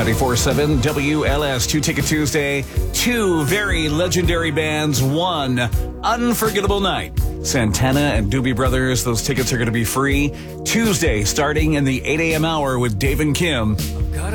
94.7 WLS, 2-Ticket Tuesday, two very legendary bands, one unforgettable night. Santana and Doobie Brothers, those tickets are going to be free Tuesday starting in the 8 a.m. hour with Dave and Kim